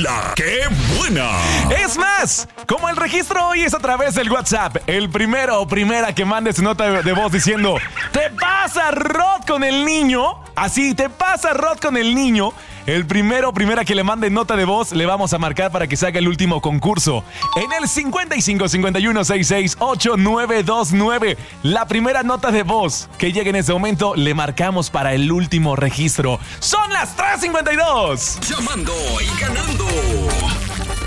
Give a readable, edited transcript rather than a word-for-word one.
¡La que buena! Es más, como el registro hoy es a través del WhatsApp, el primero o primera que mande su nota de voz diciendo ¿te pasa Rod con el niño? Así, ¿te pasa Rod con el niño? El primero o primera que le mande nota de voz le vamos a marcar para que se haga el último concurso. En el 55 51 66 8929. La primera nota de voz que llegue en ese momento le marcamos para el último registro. ¡Son las 3:52! Llamando y ganando.